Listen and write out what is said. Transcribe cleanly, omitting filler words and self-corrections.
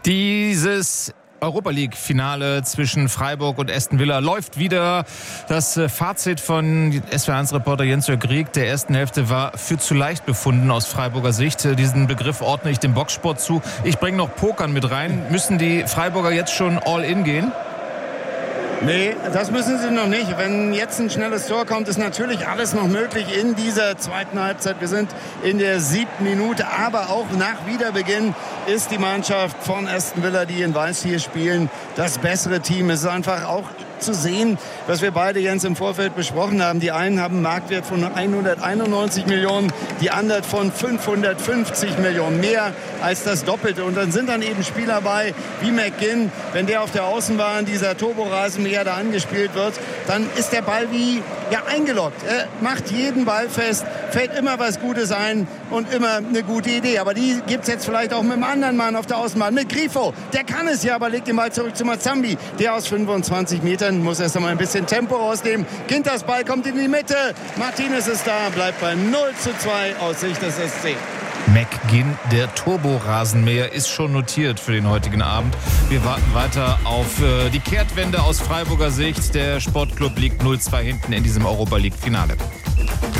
Dieses Europa-League-Finale zwischen Freiburg und Aston Villa läuft wieder. Das Fazit von SWR1-Reporter Jens-Jörg Rieck der ersten Hälfte war für zu leicht befunden aus Freiburger Sicht. Diesen Begriff ordne ich dem Boxsport zu. Ich bringe noch Pokern mit rein. Müssen die Freiburger jetzt schon all in gehen? Nee, das müssen sie noch nicht. Wenn jetzt ein schnelles Tor kommt, ist natürlich alles noch möglich in dieser zweiten Halbzeit. Wir sind in der 7. Minute, aber auch nach Wiederbeginn ist die Mannschaft von Aston Villa, die in Weiß hier spielen, das bessere Team. Es ist einfach auch zu sehen, was wir beide, Jens, im Vorfeld besprochen haben. Die einen haben einen Marktwert von 191 Millionen, die anderen von 550 Millionen. Mehr als das Doppelte. Und dann sind dann eben Spieler bei, wie McGinn. Wenn der auf der Außenbahn, dieser Turborasenmäher da angespielt wird, dann ist der Ball wie eingeloggt. Er macht jeden Ball fest, fällt immer was Gutes ein und immer eine gute Idee. Aber die gibt es jetzt vielleicht auch mit einem anderen Mann auf der Außenbahn. Mit Grifo, der kann es ja, aber legt den Ball zurück zu Mazambi. Der aus 25 Metern muss erst einmal ein bisschen Tempo rausnehmen. Ginters Ball kommt in die Mitte. Martinez ist da, bleibt bei 0:2 aus Sicht des SC. McGinn, der Turborasenmäher, ist schon notiert für den heutigen Abend. Wir warten weiter auf die Kehrtwende aus Freiburger Sicht. Der Sportclub liegt 0:2 hinten in diesem Europa-League-Finale.